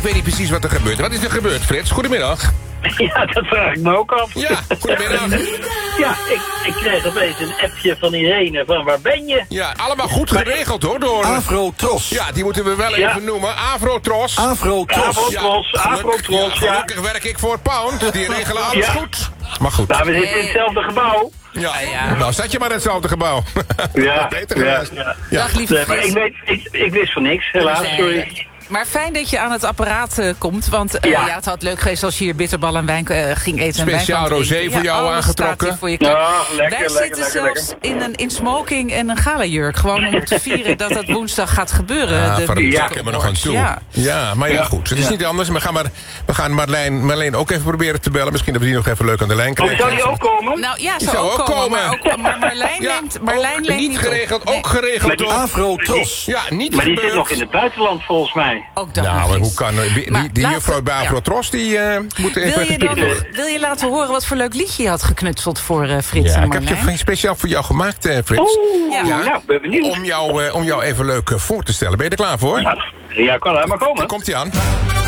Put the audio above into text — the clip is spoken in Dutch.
Ik weet niet precies wat er gebeurt. Wat is er gebeurd, Frits? Goedemiddag. Ja, dat vraag ik me ook af. Ja, goedemiddag. Ja, ik kreeg opeens een appje van Irene van waar ben je? Ja, allemaal goed geregeld hoor. Door Afro-Tros. Ja, die moeten we wel Ja. even noemen. Afro-Tros. Afro-Tros. Afro-Tros, ja. Gelukkig werk ik voor Pound. Die regelen alles Ja. goed. Maar goed. Nou, we zitten in hetzelfde gebouw. Ja. Nou, zat je maar in hetzelfde gebouw. Ja, Beter ja, geweest. ja. Ja. Dag lieve Nee, maar Frits. ik wist van niks, helaas, sorry. Maar fijn dat je aan het apparaat komt. Want Ja. het had leuk geweest als je hier bitterbal en wijn ging eten. En wijn Speciaal kwam rosé drinken. voor jou alles aangetrokken. staat hier voor je klaar. Ja, lekker, Wij lekker, zitten lekker, zelfs in smoking en een galajurk. Gewoon om te vieren dat dat woensdag gaat gebeuren. Ja, de van de Music pakken we nog aan toe. Awards. Ja. Ja. Maar ja, goed. Het is niet anders. We gaan Marleen ook even proberen te bellen. Misschien dat we die nog even leuk aan de lijn Oh, krijgen. zou die ook komen? Nou ja, Die zou ook komen. komen. Maar Marlijn Ja, neemt Marlijn ook neemt niet op. geregeld, Nee, ook geregeld Maar die- door... Afro-Tros. Ja, niet Maar die gebeurd. zit nog in het buitenland volgens mij. ook dat Nou, nog maar eens. hoe kan... Maar Die laten- juffrouw bij ja. Afro-Tros, die moet even... Wil je laten horen wat voor leuk liedje je had geknutseld voor Frits Ja, en ik heb Marlijn? je speciaal voor jou gemaakt, Frits. Oeh, Ja. nou, ben benieuwd. Om jou even leuk voor te stellen. Ben je er klaar voor? Ja, kan hij maar komen. Komt-ie aan.